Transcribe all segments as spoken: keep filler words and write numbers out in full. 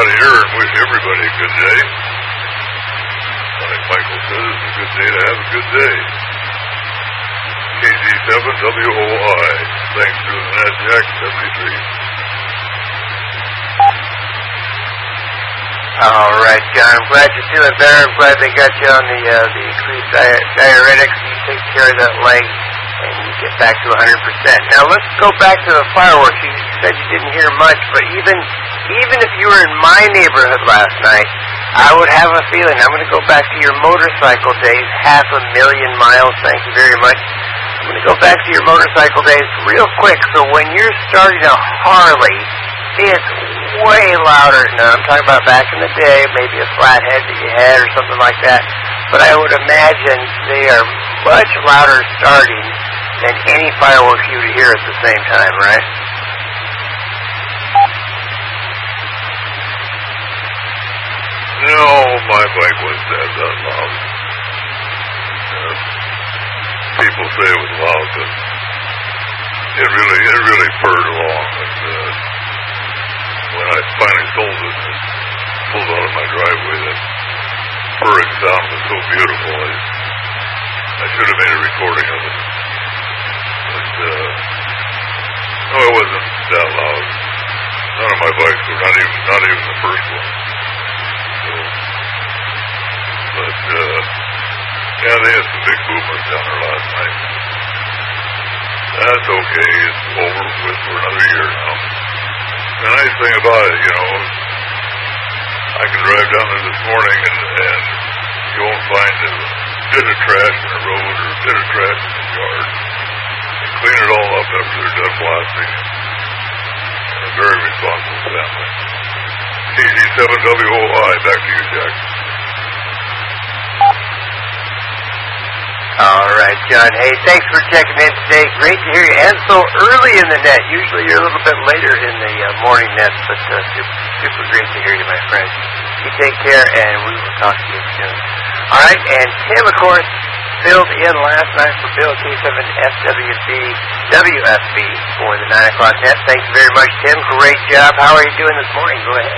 out of here and wish everybody a good day. Like Michael says, it's a good day to have a good day. K Z seven W O I. Thanks to the NASDAQ seventy-three. All right, John. I'm glad you're feeling better. I'm glad they got you on the uh, the increased di- diuretics. You take care of that leg, and you get back to one hundred percent. Now let's go back to the fireworks. You said you didn't hear much, but even even if you were in my neighborhood last night, I would have a feeling. I'm going to go back to your motorcycle days, half a million miles. Thank you very much. I'm going to go back to your motorcycle days real quick. So when you're starting a Harley, it's way louder. Now, I'm talking about back in the day, maybe a flathead that you had or something like that. But I would imagine they are much louder starting than any fireworks you would hear at the same time, right? No, my bike was that, that loud. Uh, people say it was loud, but it really, it really purred along. And, uh, when I finally sold it and pulled out of my driveway, that purring sound was so beautiful. I, I should have made a recording of it. But, uh, no, it wasn't that loud. None of my bikes were, not even, not even the first one. So, but, uh, yeah, they had some big movements down there last night. That's okay. It's over with for another year now. The nice thing about it, you know, I can drive down there this morning and, and you won't find a bit of trash in the road or a bit of trash in the yard. They clean it all up after they're done blasting. A very responsible family. K Z seven W O I, back to you, Jack. All right, John. Hey, thanks for checking in today. Great to hear you. And so early in the net. Usually you're a little bit later in the uh, morning nets, but uh, super, super great to hear you, my friend. You take care, and we will talk to you soon. All right, and Tim, of course, filled in last night for Bill K seven S W B W F B for the nine o'clock net. Thank you very much, Tim. Great job. How are you doing this morning? Go ahead.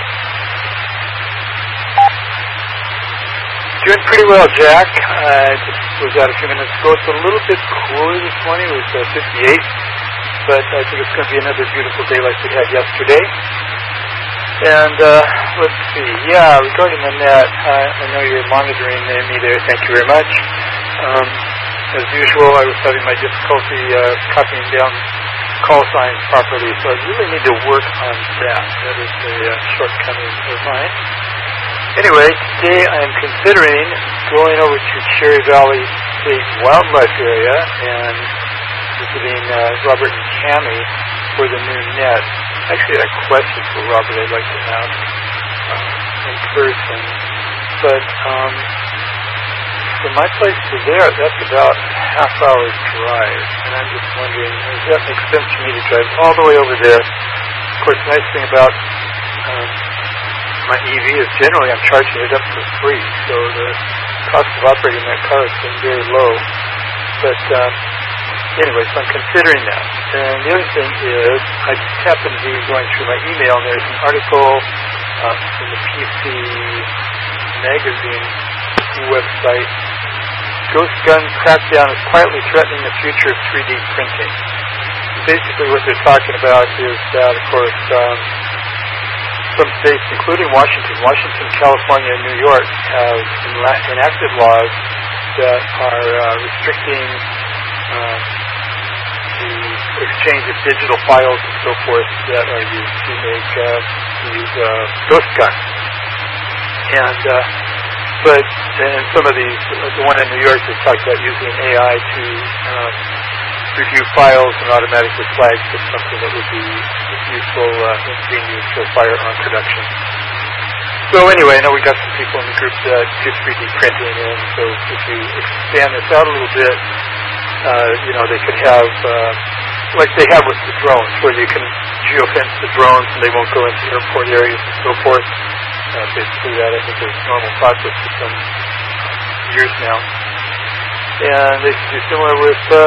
Doing pretty well, Jack. I uh, just was out a few minutes ago. It's a little bit cooler this morning. It was uh, fifty-eight, but I think it's going to be another beautiful day like we had yesterday. And uh, let's see. Yeah, regarding the net, uh, I know you're monitoring me there. Thank you very much. Um, as usual, I was having my difficulty uh, copying down call signs properly, so I really need to work on that. That is a uh, shortcoming of mine. Anyway, today I am considering going over to Cherry Valley State Wildlife Area and visiting uh, Robert and Tammy for the new net. Actually, I had a question for Robert I'd like to ask uh, in person. But um, from my place to there, that's about a half hour's drive. And I'm just wondering, does that make sense for me to drive all the way over there? Of course, the nice thing about um, my E V is generally I'm charging it up for free, so the cost of operating that car has been very low. But um, anyway, so I'm considering that. And the other thing is, I just happen to be going through my email, and there's an article uh, from the P C Magazine website. Ghost gun crackdown is quietly threatening the future of three D printing. Basically what they're talking about is that, of course, um, some states, including Washington, Washington, California, and New York, have enacted laws that are uh, restricting uh, the exchange of digital files and so forth that are used to make uh, these uh, ghost guns. And uh, but and some of these, the one in New York, they talked about using A I to uh, review files and automatically flag for something that would be useful uh, in being used for firearm production. So anyway, I know we got some people in the group that do three D printing, and so if you expand this out a little bit, uh, you know, they could have, uh, like they have with the drones, where you can geofence the drones and they won't go into airport areas and so forth. Uh, basically that, I think, is normal process for some years now. And they could do similar with uh,